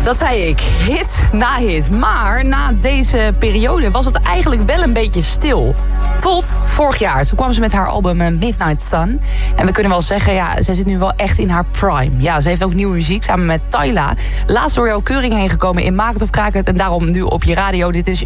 Dat zei ik. Hit na hit. Maar na deze periode was het eigenlijk wel een beetje stil. Tot vorig jaar. Toen kwam ze met haar album Midnight Sun. En we kunnen wel zeggen, ja, ze zit nu wel echt in haar prime. Ja, ze heeft ook nieuwe muziek samen met Tyla. Laatst door jouw keuring heen gekomen in Maak het of Kraak het. En daarom nu op je radio. Dit is